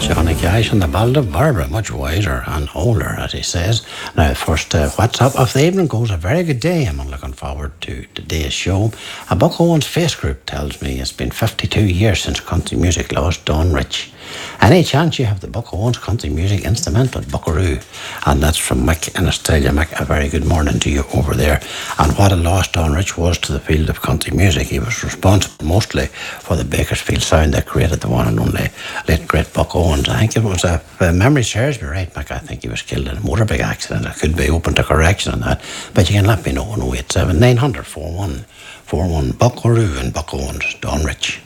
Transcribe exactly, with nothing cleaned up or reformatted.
Johnny Cash and the Ballad of Barbara, much wiser and older, as he says. Now, first, uh, what's up of the evening goes a very good day. I'm looking forward to today's show. A Buck Owens Face Group tells me it's been fifty-two years since country music lost Don Rich. Any chance you have the Buck Owens Country Music Instrumental, Buckaroo? And that's from Mick in Australia. Mick, a very good morning to you over there. And what a loss Don Rich was to the field of country music. He was responsible mostly for the Bakersfield sound that created the one and only late great Buck Owens. I think it was a, if memory serves me right, Mick, I think he was killed in a motorbike accident. I could be open to correction on that, but you can let me know on oh eight seven nine hundred four one four one Buckaroo and Buck Owens, Don Rich.